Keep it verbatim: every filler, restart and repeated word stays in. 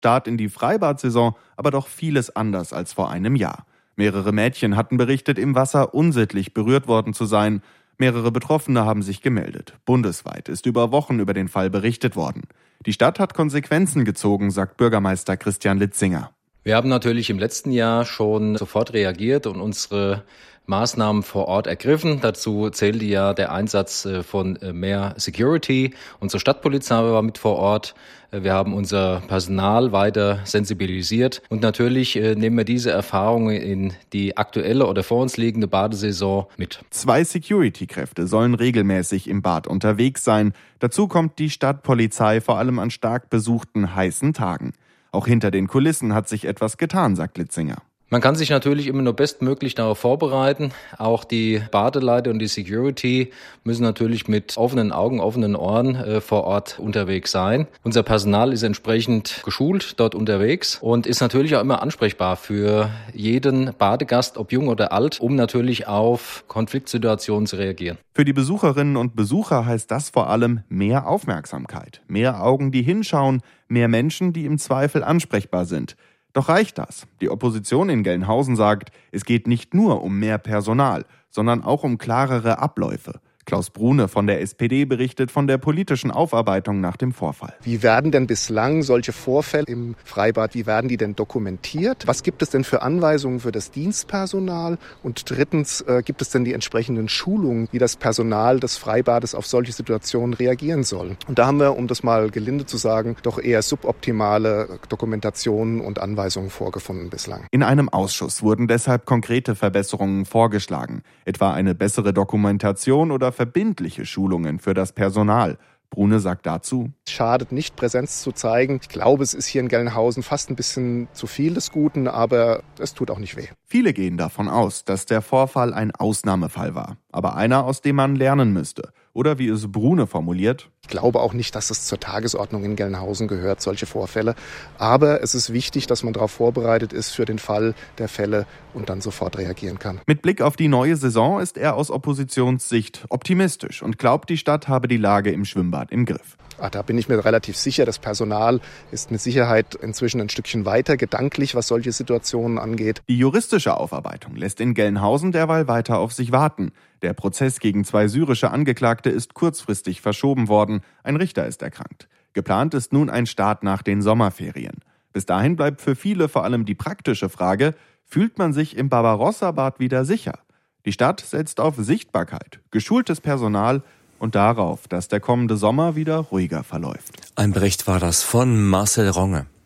Start in die Freibad-Saison aber doch vieles anders als vor einem Jahr. Mehrere Mädchen hatten berichtet, im Wasser unsittlich berührt worden zu sein. Mehrere Betroffene haben sich gemeldet. Bundesweit ist über Wochen über den Fall berichtet worden. Die Stadt hat Konsequenzen gezogen, sagt Bürgermeister Christian Litzinger. Wir haben natürlich im letzten Jahr schon sofort reagiert und unsere Maßnahmen vor Ort ergriffen. Dazu zählte ja der Einsatz von mehr Security. Unsere Stadtpolizei war mit vor Ort. Wir haben unser Personal weiter sensibilisiert. Und natürlich nehmen wir diese Erfahrungen in die aktuelle oder vor uns liegende Badesaison mit. Zwei Security-Kräfte sollen regelmäßig im Bad unterwegs sein. Dazu kommt die Stadtpolizei vor allem an stark besuchten heißen Tagen. Auch hinter den Kulissen hat sich etwas getan, sagt Litzinger. Man kann sich natürlich immer nur bestmöglich darauf vorbereiten. Auch die Badeleiter und die Security müssen natürlich mit offenen Augen, offenen Ohren äh, vor Ort unterwegs sein. Unser Personal ist entsprechend geschult dort unterwegs und ist natürlich auch immer ansprechbar für jeden Badegast, ob jung oder alt, um natürlich auf Konfliktsituationen zu reagieren. Für die Besucherinnen und Besucher heißt das vor allem mehr Aufmerksamkeit, mehr Augen, die hinschauen, mehr Menschen, die im Zweifel ansprechbar sind. Doch reicht das? Die Opposition in Gelnhausen sagt, es geht nicht nur um mehr Personal, sondern auch um klarere Abläufe. Klaus Brune von der S P D berichtet von der politischen Aufarbeitung nach dem Vorfall. Wie werden denn bislang solche Vorfälle im Freibad, wie werden die denn dokumentiert? Was gibt es denn für Anweisungen für das Dienstpersonal? Und drittens, äh, gibt es denn die entsprechenden Schulungen, wie das Personal des Freibades auf solche Situationen reagieren soll? Und da haben wir, um das mal gelinde zu sagen, doch eher suboptimale Dokumentationen und Anweisungen vorgefunden bislang. In einem Ausschuss wurden deshalb konkrete Verbesserungen vorgeschlagen, etwa eine bessere Dokumentation oder verbindliche Schulungen für das Personal. Brune sagt dazu: Es schadet nicht, Präsenz zu zeigen. Ich glaube, es ist hier in Gelnhausen fast ein bisschen zu viel des Guten, aber es tut auch nicht weh. Viele gehen davon aus, dass der Vorfall ein Ausnahmefall war, aber einer, aus dem man lernen müsste. Oder wie es Brune formuliert: Ich glaube auch nicht, dass es zur Tagesordnung in Gelnhausen gehört, solche Vorfälle. Aber es ist wichtig, dass man darauf vorbereitet ist für den Fall der Fälle und dann sofort reagieren kann. Mit Blick auf die neue Saison ist er aus Oppositionssicht optimistisch und glaubt, die Stadt habe die Lage im Schwimmbad im Griff. Ach, da bin ich mir relativ sicher, das Personal ist mit Sicherheit inzwischen ein Stückchen weiter gedanklich, was solche Situationen angeht. Die juristische Aufarbeitung lässt in Gelnhausen derweil weiter auf sich warten. Der Prozess gegen zwei syrische Angeklagte ist kurzfristig verschoben worden. Ein Richter ist erkrankt. Geplant ist nun ein Start nach den Sommerferien. Bis dahin bleibt für viele vor allem die praktische Frage: Fühlt man sich im Barbarossa-Bad wieder sicher? Die Stadt setzt auf Sichtbarkeit, geschultes Personal und darauf, dass der kommende Sommer wieder ruhiger verläuft. Ein Bericht war das von Marcel Ronge.